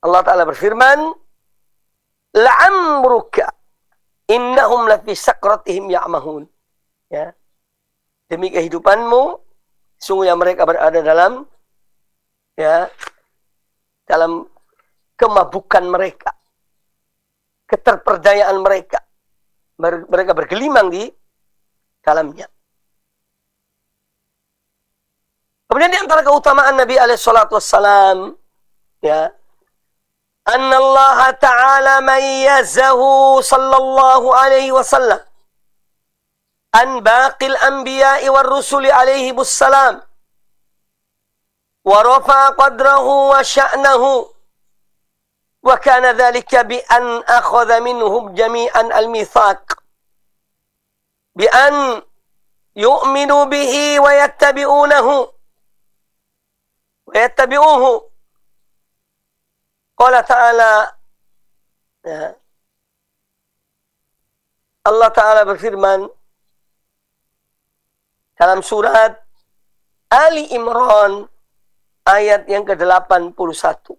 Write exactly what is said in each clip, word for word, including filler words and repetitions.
Allah Ta'ala berfirman, la'amruka innahum lafi sakratihim ya'mahun. Ya. Demi kehidupanmu, sungguhnya mereka berada dalam ya dalam kemabukan mereka, keterperdayaan mereka. Mereka bergelimang di dalamnya. Kemudian di antara keutamaan Nabi alaihi salatu wassalam, ya, anna Allah Ta'ala mayyazahu sallallahu alaihi wasallam an baqil anbiya'i war rusuli alaihi wassalam wa rafa'a qadrahu wa sya'nahu wa kana dhalika bi an akhadha minhum jami'an al-mithaq bi an yu'minu bihi wa yattabi'unahu wa yattabi'uhu. Qala ta'ala, ya, Allah Ta'ala berfirman dalam surat Ali Imran ayat yang ke delapan puluh satu.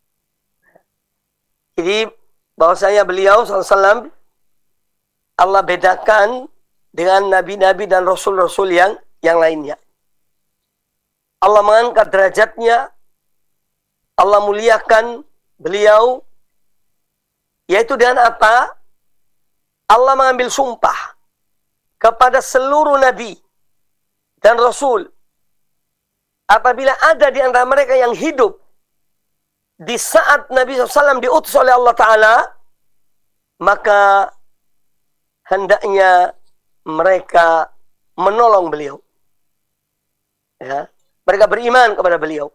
Jadi bahwasanya beliau sallallahu alaihi wasallam Allah bedakan dengan nabi-nabi dan rasul-rasul yang yang lainnya. Allah mengangkat derajatnya, Allah muliakan beliau, yaitu dengan apa? Allah mengambil sumpah kepada seluruh nabi dan rasul. Apabila ada di antara mereka yang hidup di saat Nabi shallallahu alaihi wasallam diutus oleh Allah Ta'ala, maka hendaknya mereka menolong beliau. Ya, mereka beriman kepada beliau.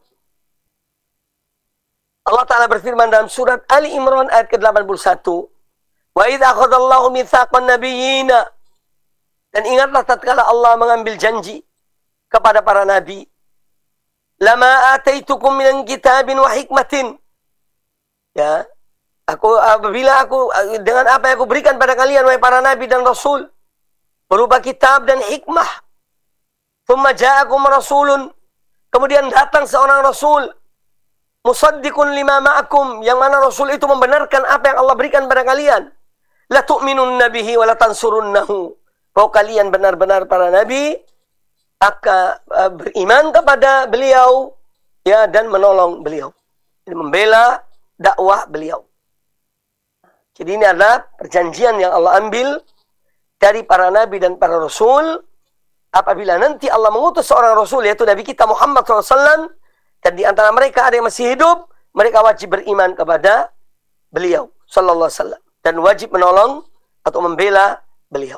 Allah Ta'ala berfirman dalam surat Ali Imran ayat ke delapan puluh satu, wa idza akhadallahu mitsaqan nabiyyina, dan ingatlah tatkala Allah mengambil janji kepada para nabi, lama ataitukum minan kitabin wa hikmatin, ya, aku apabila aku dengan apa yang aku berikan pada kalian wahai para nabi dan rasul berupa kitab dan hikmah, thumma ja'akum rasulun, kemudian datang seorang rasul, musaddiqun lima ma'akum, yang mana rasul itu membenarkan apa yang Allah berikan pada kalian, la tu'minunna bihi wa la tansurunnahu, bahwa kalian benar-benar para nabi akan uh, beriman kepada beliau, ya, dan menolong beliau, jadi membela dakwah beliau. Jadi ini adalah perjanjian yang Allah ambil dari para nabi dan para rasul. Apabila nanti Allah mengutus seorang rasul, yaitu Nabi kita Muhammad shallallahu alaihi wasallam, dan di antara mereka ada yang masih hidup, mereka wajib beriman kepada beliau sallallahu alaihi wasallam dan wajib menolong atau membela beliau.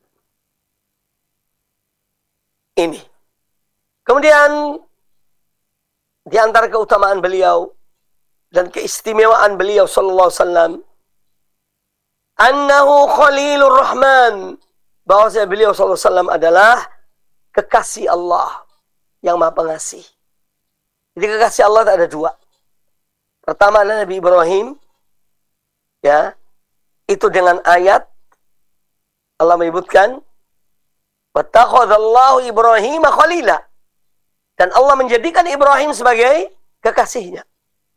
Ini. Kemudian di antara keutamaan beliau dan keistimewaan beliau sallallahu alaihi wasallam, annahu khalilur rahman, bahwasanya beliau sallallahu alaihi wasallam adalah kekasih Allah yang Maha Pengasih. Jadi kekasih Allah ada dua. Pertama adalah Nabi Ibrahim, ya, itu dengan ayat Allah menyebutkan wattakhadallahu Ibrahim khalila, dan Allah menjadikan Ibrahim sebagai kekasihnya.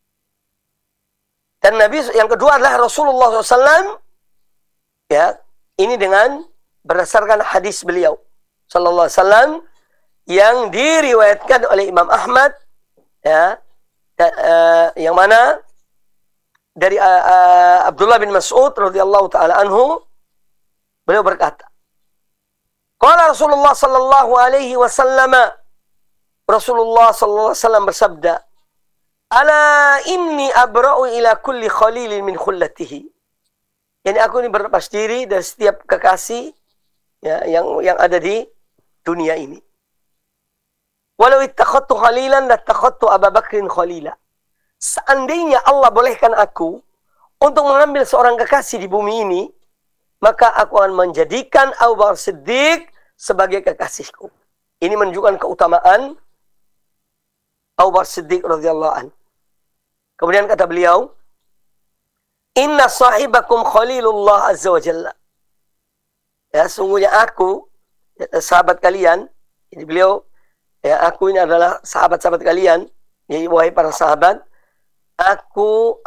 Dan Nabi yang kedua adalah Rasulullah shallallahu alaihi wasallam, ya, ini dengan berdasarkan hadis beliau sallallahu alaihi wasallam yang diriwayatkan oleh Imam Ahmad, ya, dan, uh, yang mana dari uh, uh, Abdullah bin Mas'ud radhiyallahu taala anhu, beliau berkata, qala Rasulullah sallallahu alaihi wasallam, Rasulullah sallallahu alaihi wasallam bersabda, ala inni abra'u ila kulli khalilin min khullatihi, yani aku ini berlepas diri dari setiap kekasih, ya, yang yang ada di dunia ini. Walau ittakhadtu khalilan lattakhadtu Abu Bakrin khalila. Seandainya Allah bolehkan aku untuk mengambil seorang kekasih di bumi ini, maka aku akan menjadikan Abu Bakar Siddiq sebagai kekasihku. Ini menunjukkan keutamaan Abu Bakar Siddiq radhiyallahu anhu. Kemudian kata beliau, inna sahibakum khalilullah azza wa jalla. Ya, sungguhnya aku, ya, sahabat kalian, ini beliau, ya, aku ini adalah sahabat-sahabat kalian, ya, wahai para sahabat, aku